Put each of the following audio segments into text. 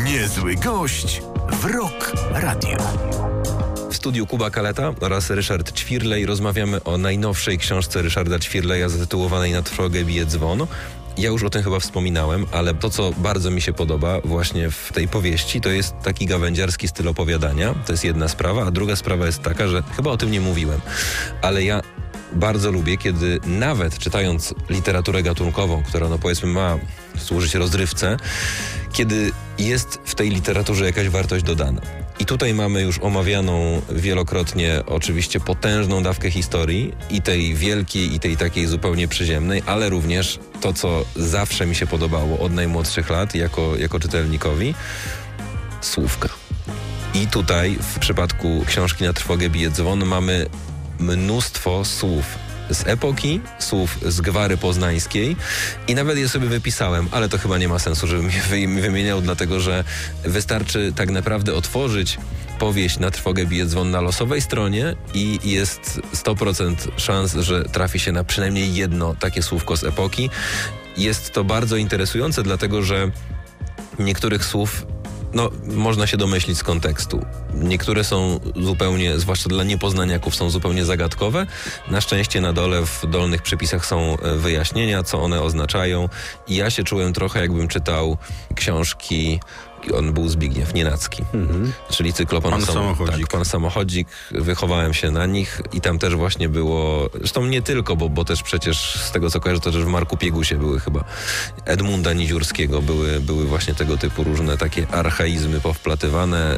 Niezły gość w Rock Radio. W studiu Kuba Kaleta oraz Ryszard Ćwirlej rozmawiamy o najnowszej książce Ryszarda Ćwirleja zatytułowanej Na trwogę bije dzwon. Ja już o tym chyba wspominałem, ale to, co bardzo mi się podoba właśnie w tej powieści, to jest taki gawędziarski styl opowiadania. To jest jedna sprawa, a druga sprawa jest taka, że chyba o tym nie mówiłem, ale ja bardzo lubię, kiedy nawet czytając literaturę gatunkową, która powiedzmy ma służyć rozrywce, kiedy jest w tej literaturze jakaś wartość dodana. I tutaj mamy już omawianą wielokrotnie oczywiście potężną dawkę historii i tej wielkiej, i tej takiej zupełnie przyziemnej, ale również to, co zawsze mi się podobało od najmłodszych lat jako czytelnikowi, słówka. I tutaj w przypadku książki Na trwogę bije dzwon mamy mnóstwo słów z epoki, słów z gwary poznańskiej i nawet je sobie wypisałem, ale to chyba nie ma sensu, żebym je wymieniał, dlatego że wystarczy tak naprawdę otworzyć powieść Na trwogę bije dzwon na losowej stronie i jest 100% szans, że trafi się na przynajmniej jedno takie słówko z epoki. Jest to bardzo interesujące, dlatego że niektórych słów można się domyślić z kontekstu. Niektóre są zupełnie, zwłaszcza dla niepoznaniaków, są zupełnie zagadkowe. Na szczęście na dole, w dolnych przypisach są wyjaśnienia, co one oznaczają. I ja się czułem trochę, jakbym czytał książki. On był Zbigniew Nienacki, czyli cykl Pan Samochodzik. Wychowałem się na nich i tam też właśnie było, zresztą nie tylko, bo też przecież z tego co kojarzę, to też w Marku Piegusie były chyba Edmunda Niziurskiego, były właśnie tego typu różne takie archaizmy powplatywane.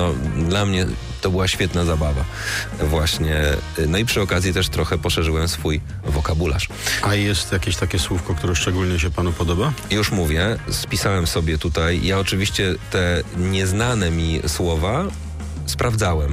Dla mnie to była świetna zabawa właśnie. No i przy okazji też trochę poszerzyłem swój wokabularz. A jest jakieś takie słówko, które szczególnie się panu podoba? Już mówię, spisałem sobie tutaj. Ja oczywiście te nieznane mi słowa sprawdzałem.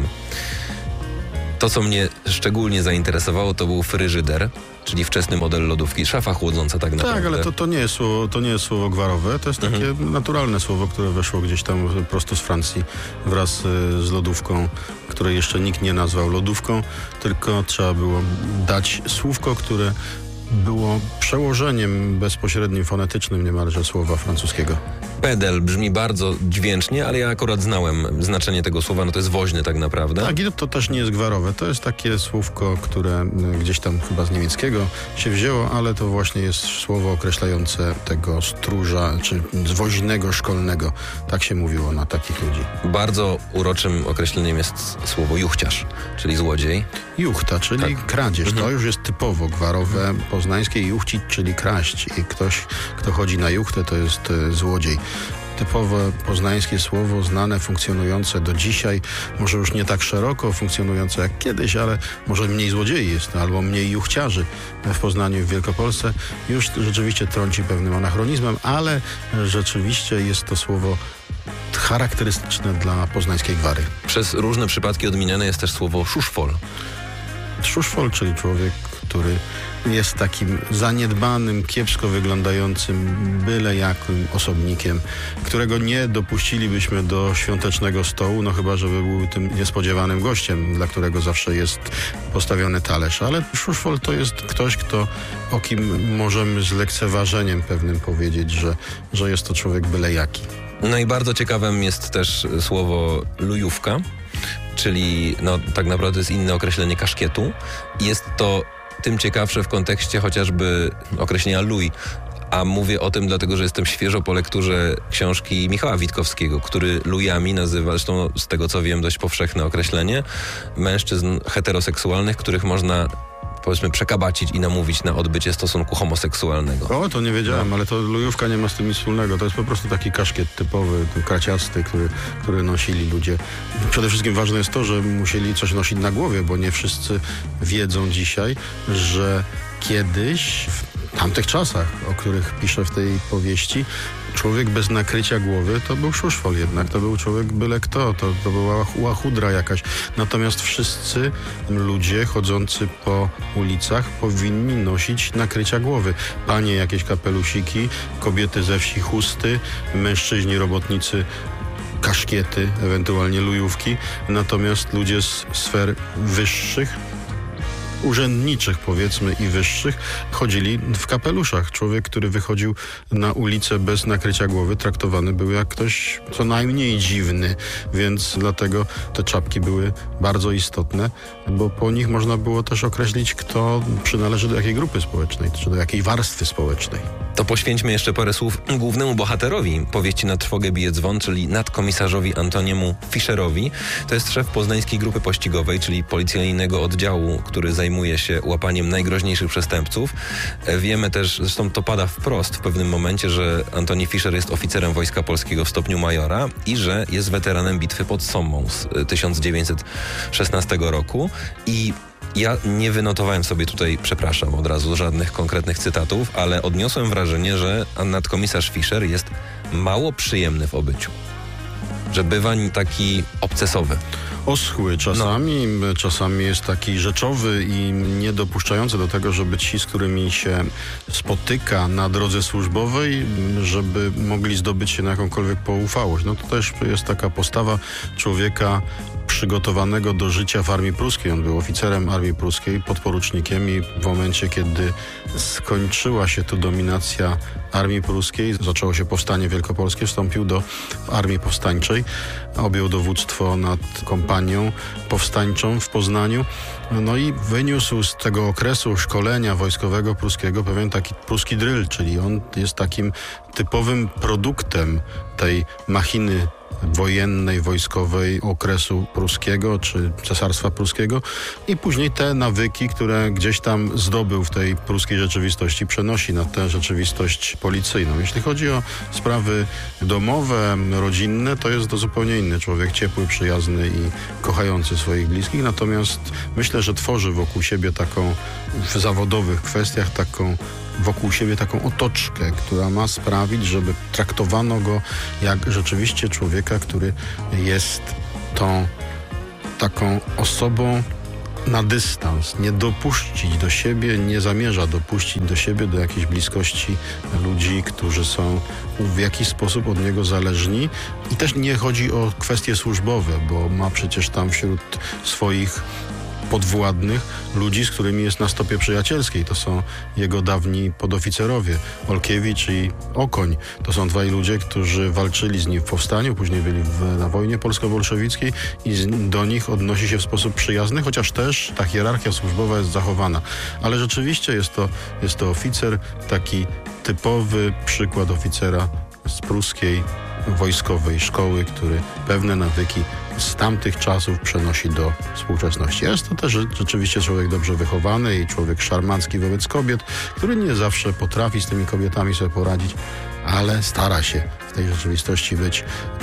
To, co mnie szczególnie zainteresowało, to był fryżyder, czyli wczesny model lodówki, szafa chłodząca tak naprawdę. Tak, ale to nie jest słowo gwarowe, to jest takie naturalne słowo, które weszło gdzieś tam prosto z Francji wraz z lodówką, której jeszcze nikt nie nazwał lodówką, tylko trzeba było dać słówko, które było przełożeniem bezpośrednim, fonetycznym niemalże słowa francuskiego. Pedel brzmi bardzo dźwięcznie, ale ja akurat znałem znaczenie tego słowa, to jest woźny tak naprawdę. Tak, i to też nie jest gwarowe. To jest takie słówko, które gdzieś tam chyba z niemieckiego się wzięło, ale to właśnie jest słowo określające tego stróża, czy woźnego szkolnego. Tak się mówiło na takich ludzi. Bardzo uroczym określeniem jest słowo juchciarz, czyli złodziej. Juchta, czyli kradzież. To już jest typowo gwarowe, poznańskie. Juchcić, czyli kraść. I ktoś, kto chodzi na juchtę, to jest złodziej. Typowe poznańskie słowo, znane, funkcjonujące do dzisiaj, może już nie tak szeroko funkcjonujące jak kiedyś, ale może mniej złodziei jest, albo mniej juchciarzy w Poznaniu i w Wielkopolsce. Już rzeczywiście trąci pewnym anachronizmem, ale rzeczywiście jest to słowo charakterystyczne dla poznańskiej gwary. Przez różne przypadki odmieniane jest też słowo szuszfol. Szuszfol, czyli człowiek, który jest takim zaniedbanym, kiepsko wyglądającym, byle jakim osobnikiem, którego nie dopuścilibyśmy do świątecznego stołu, chyba żeby był tym niespodziewanym gościem, dla którego zawsze jest postawiony talerz. Ale szuszfol to jest ktoś, o kim możemy z lekceważeniem pewnym powiedzieć, że jest to człowiek byle jaki. No i bardzo ciekawym jest też słowo lujówka, czyli tak naprawdę jest inne określenie kaszkietu. Jest to tym ciekawsze w kontekście chociażby określenia luj. A mówię o tym dlatego, że jestem świeżo po lekturze książki Michała Witkowskiego, który lujami nazywa, zresztą z tego co wiem dość powszechne określenie, mężczyzn heteroseksualnych, których można powiedzmy przekabacić i namówić na odbycie stosunku homoseksualnego. O, to nie wiedziałem, ale to lujówka nie ma z tym nic wspólnego. To jest po prostu taki kaszkiet typowy, kraciasty, który nosili ludzie. Przede wszystkim ważne jest to, że musieli coś nosić na głowie, bo nie wszyscy wiedzą dzisiaj, że kiedyś, w tamtych czasach, o których piszę w tej powieści, człowiek bez nakrycia głowy to był szuszfol jednak, to był człowiek byle kto, to była łachudra jakaś. Natomiast wszyscy ludzie chodzący po ulicach powinni nosić nakrycia głowy. Panie jakieś kapelusiki, kobiety ze wsi chusty, mężczyźni robotnicy kaszkiety, ewentualnie lujówki. Natomiast ludzie z sfer wyższych urzędniczych, powiedzmy, i wyższych, chodzili w kapeluszach. Człowiek, który wychodził na ulicę bez nakrycia głowy, traktowany był jak ktoś co najmniej dziwny, więc dlatego te czapki były bardzo istotne, bo po nich można było też określić, kto przynależy do jakiej grupy społecznej, czy do jakiej warstwy społecznej. To poświęćmy jeszcze parę słów głównemu bohaterowi powieści Na trwogę bije dzwon, czyli nadkomisarzowi Antoniemu Fischerowi. To jest szef poznańskiej grupy pościgowej, czyli policyjnego oddziału, który zajmuje się łapaniem najgroźniejszych przestępców. Wiemy też, zresztą to pada wprost w pewnym momencie, że Antoni Fischer jest oficerem Wojska Polskiego w stopniu majora i że jest weteranem bitwy pod Sommą z 1916 roku. I ja nie wynotowałem sobie tutaj, przepraszam od razu, żadnych konkretnych cytatów, ale odniosłem wrażenie, że nadkomisarz Fischer jest mało przyjemny w obyciu. Że bywa taki obcesowy. Oschły czasami, czasami jest taki rzeczowy i niedopuszczający do tego, żeby ci, z którymi się spotyka na drodze służbowej, żeby mogli zdobyć się na jakąkolwiek poufałość. No to też jest taka postawa człowieka przygotowanego do życia w armii pruskiej. On był oficerem armii pruskiej, podporucznikiem, i w momencie, kiedy skończyła się tu dominacja armii pruskiej, zaczęło się powstanie wielkopolskie, wstąpił do armii powstańczej, objął dowództwo nad kompanią powstańczą w Poznaniu, no i wyniósł z tego okresu szkolenia wojskowego pruskiego pewien taki pruski drill, czyli on jest takim typowym produktem tej machiny wojennej, wojskowej okresu pruskiego czy cesarstwa pruskiego, i później te nawyki, które gdzieś tam zdobył w tej pruskiej rzeczywistości, przenosi na tę rzeczywistość policyjną. Jeśli chodzi o sprawy domowe, rodzinne, to jest to zupełnie inny człowiek, ciepły, przyjazny i kochający swoich bliskich, natomiast myślę, że tworzy wokół siebie taką, w zawodowych kwestiach, wokół siebie taką otoczkę, która ma sprawić, żeby traktowano go jak rzeczywiście człowieka, który jest tą taką osobą na dystans, nie dopuścić do siebie, nie zamierza dopuścić do siebie, do jakiejś bliskości ludzi, którzy są w jakiś sposób od niego zależni. I też nie chodzi o kwestie służbowe, bo ma przecież tam wśród swoich podwładnych ludzi, z którymi jest na stopie przyjacielskiej. To są jego dawni podoficerowie, Olkiewicz i Okoń. To są dwaj ludzie, którzy walczyli z nim w powstaniu, później byli na wojnie polsko-bolszewickiej, i do nich odnosi się w sposób przyjazny, chociaż też ta hierarchia służbowa jest zachowana. Ale rzeczywiście jest to oficer, taki typowy przykład oficera z pruskiej wojskowej szkoły, który pewne nawyki z tamtych czasów przenosi do współczesności. Jest to też rzeczywiście człowiek dobrze wychowany i człowiek szarmancki wobec kobiet, który nie zawsze potrafi z tymi kobietami sobie poradzić, ale stara się w tej rzeczywistości być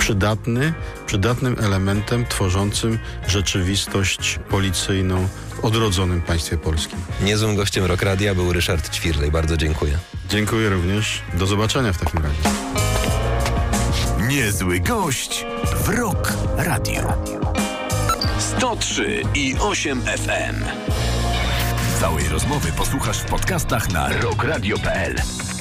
przydatnym elementem tworzącym rzeczywistość policyjną w odrodzonym państwie polskim. Niezłym gościem Rock Radia był Ryszard Ćwirlej. Bardzo dziękuję. Dziękuję również. Do zobaczenia w takim razie. Niezły gość w Rock Radio. 103,8 FM. Całej rozmowy posłuchasz w podcastach na rockradio.pl.